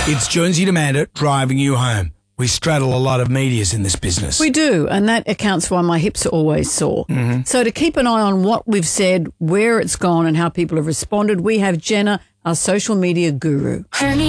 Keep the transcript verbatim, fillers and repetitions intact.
It's Jonesy Demand It, driving you home. We straddle a lot of medias in this business. We do, and that accounts for why my hips are always sore. Mm-hmm. So to keep an eye on what we've said, where it's gone, and how people have responded, we have Jenna, our social media guru.